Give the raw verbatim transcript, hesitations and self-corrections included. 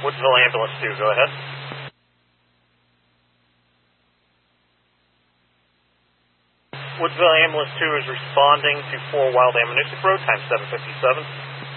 Woodsville Ambulance two, go ahead. Woodsville Ambulance two is responding to four Wild Ammonoosuc Road, time seven fifty-seven.